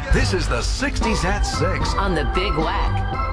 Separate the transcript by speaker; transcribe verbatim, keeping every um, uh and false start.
Speaker 1: This is the sixties at six
Speaker 2: on the Big Wack.